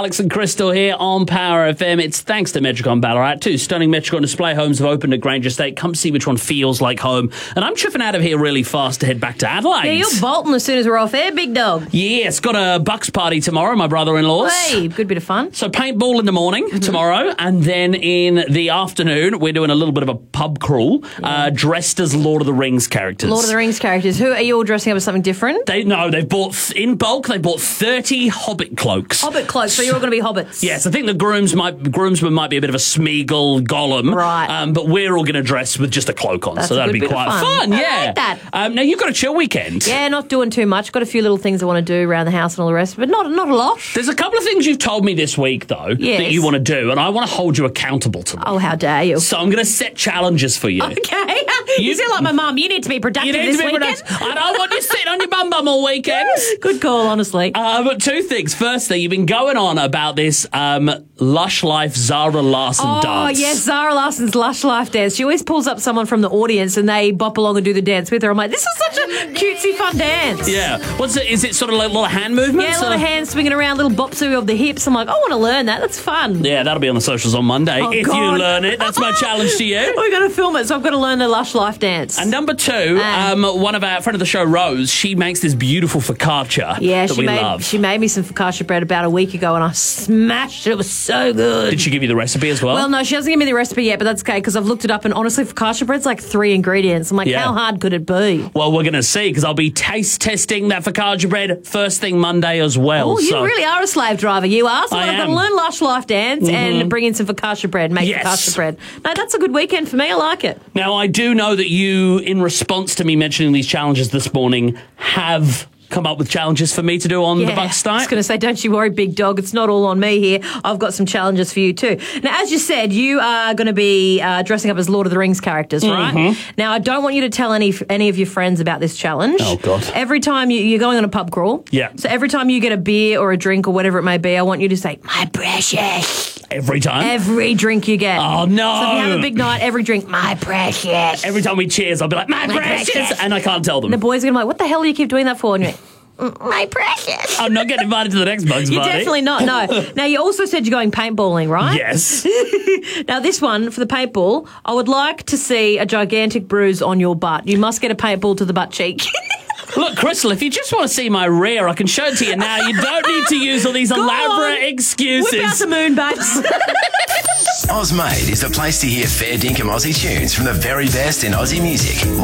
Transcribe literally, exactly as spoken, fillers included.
Alex and Crystal here on Power F M. It's thanks to Metricon Ballarat. Two stunning Metricon display homes have opened at Granger Estate. Come see which one feels like home. And I'm tripping out of here really fast to head back to Adelaide. Yeah, you're bolting as soon as we're off air, big dog. Yeah, it's got a Bucks party tomorrow, my brother-in-law's. Hey, good bit of fun. So paintball in the morning mm-hmm. tomorrow, and then in the afternoon, we're doing a little bit of a pub crawl, yeah. uh, dressed as Lord of the Rings characters. Lord of the Rings characters. Who are you all dressing up as something different? They No, they've bought, in bulk, they bought thirty Hobbit cloaks. Hobbit cloaks, so you're all going to be hobbits. Yes, I think the grooms might, groomsman might be a bit of a Smeagol Gollum. Right. Um, but we're all going to dress with just a cloak on, That's so that'd be quite fun. fun. I yeah. like that. Um, now, you've got a chill weekend. Yeah, not doing too much. Got a few little things I want to do around the house and all the rest, but not not a lot. There's a couple of things you've told me this week, though, yes. that you want to do, and I want to hold you accountable to them. Oh, how dare you. So I'm going to set challenges for you. Okay. You, you sound like my mum. You need to be productive you need this to be weekend. Productive. I don't want you sitting on your bum bum all weekend. Good call, honestly. Uh, but two things. Firstly, you've been going on about this um, Lush Life Zara Larson oh, dance. Oh, yes, Zara Larson's Lush Life dance. She always pulls up someone from the audience and they bop along and do the dance with her. I'm like, this is such a cutesy, fun dance. Yeah. What's it? Is it sort of like a lot of hand movements? Yeah, a lot of hands swinging around, little bops of the hips. I'm like, I want to learn that. That's fun. Yeah, that'll be on the socials on Monday. Oh, if God. you learn it, that's my challenge to you. We've got to film it, so I've got to learn the Lush Life dance. And number two, um, um, one of our friend of the show, Rose, she makes this beautiful focaccia yeah, that she we made, love. She made me some focaccia bread about a week ago, and I smashed it. It was so good. Did she give you the recipe as well? Well, no, she hasn't given me the recipe yet, but that's okay, because I've looked it up, and honestly, focaccia bread's like three ingredients. I'm like, yeah. how hard could it be? Well, we're going to see, because I'll be taste testing that focaccia bread first thing Monday as well. Oh, you so. really are a slave driver, you are. So I I've got am. to learn Lush Life dance mm-hmm. and bring in some focaccia bread, make yes. focaccia bread. No, that's a good weekend for me. I like it. Now, I do know that you, in response to me mentioning these challenges this morning, have come up with challenges for me to do on yeah, the Bucks night. I was going to say, don't you worry, big dog. It's not all on me here. I've got some challenges for you too. Now, as you said, you are going to be uh, dressing up as Lord of the Rings characters, right? Mm-hmm. Now, I don't want you to tell any any of your friends about this challenge. Oh, God. Every time you, you're going on a pub crawl. Yeah. So every time you get a beer or a drink or whatever it may be, I want you to say, my precious. Every time? Every drink you get. Oh, no. So if you have a big night, every drink, my precious. Every time we cheers, I'll be like, my, my precious. precious. And I can't tell them. And the boys are going to be like, what the hell do you keep doing that for? And you're like, my precious. I'm not getting invited to the next Bugs You're party. definitely not, no. Now, you also said you're going paintballing, right? Yes. Now, this one, for the paintball, I would like to see a gigantic bruise on your butt. You must get a paintball to the butt cheek. Look, Crystal, if you just want to see my rear, I can show it to you now. You don't need to use all these Go elaborate on. excuses. Whip out the moon, babes. Ozmade is the place to hear fair dinkum Aussie tunes from the very best in Aussie music.